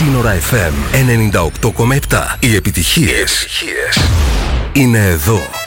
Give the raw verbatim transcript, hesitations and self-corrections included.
Σύνορα εφ εμ ενενήντα οκτώ κόμμα επτά. Οι επιτυχίες είναι εδώ.